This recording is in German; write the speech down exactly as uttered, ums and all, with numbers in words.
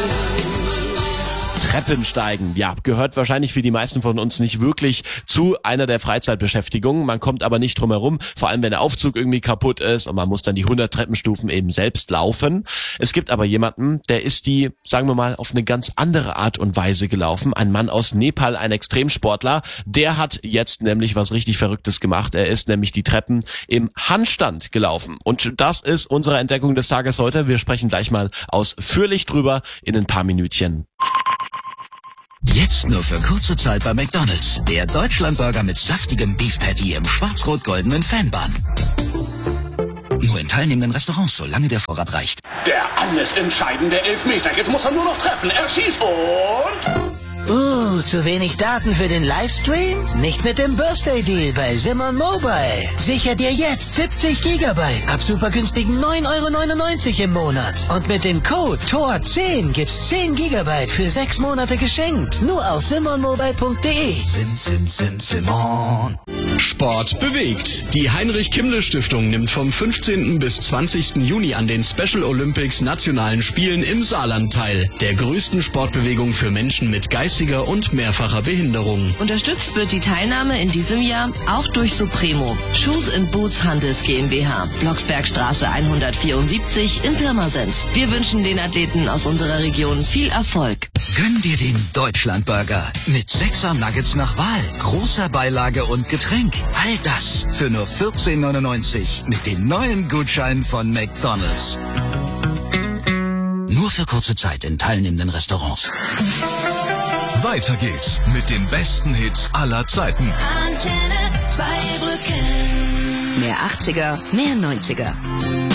Treppensteigen, ja, gehört wahrscheinlich für die meisten von uns nicht wirklich zu einer der Freizeitbeschäftigungen. Man kommt aber nicht drum herum, vor allem wenn der Aufzug irgendwie kaputt ist und man muss dann die hundert Treppenstufen eben selbst laufen. Es gibt aber jemanden, der ist die, sagen wir mal, auf eine ganz andere Art und Weise gelaufen. Ein Mann aus Nepal, ein Extremsportler, der hat jetzt nämlich was richtig Verrücktes gemacht. Er ist nämlich die Treppen im Handstand gelaufen. Und das ist unsere Entdeckung des Tages heute. Wir sprechen gleich mal ausführlich drüber in ein paar Minütchen. Jetzt nur für kurze Zeit bei McDonald's. Der Deutschlandburger mit saftigem Beef Patty im schwarz-rot-goldenen Fanbun. Nur in teilnehmenden Restaurants, solange der Vorrat reicht. Der alles entscheidende Elfmeter. Jetzt muss er nur noch treffen. Er schießt und... Uh, zu wenig Daten für den Livestream? Nicht mit dem Birthday Deal bei Simon Mobile. Sicher dir jetzt siebzig Gigabyte ab super günstigen neun Euro neunundneunzig im Monat. Und mit dem Code T O R zehn gibt's zehn Gigabyte für sechs Monate geschenkt. Nur auf simon mobile punkt de. Sim, sim, sim, Simon. Sport bewegt. Die Heinrich-Kimmle-Stiftung nimmt vom fünfzehnten bis zwanzigsten Juni an den Special Olympics Nationalen Spielen im Saarland teil. Der größten Sportbewegung für Menschen mit geistiger und mehrfacher Behinderung. Unterstützt wird die Teilnahme in diesem Jahr auch durch Supremo. Shoes and Boots Handels GmbH. Blocksbergstraße hundertvierundsiebzig in Pirmasens. Wir wünschen den Athleten aus unserer Region viel Erfolg. Gönn dir den Deutschlandburger mit sechser Nuggets nach Wahl, großer Beilage und Getränk. All das für nur vierzehn neunundneunzig mit dem neuen Gutschein von McDonald's. Nur für kurze Zeit in teilnehmenden Restaurants. Weiter geht's mit den besten Hits aller Zeiten. Antenne Zweibrücken. Mehr achtziger, mehr neunziger.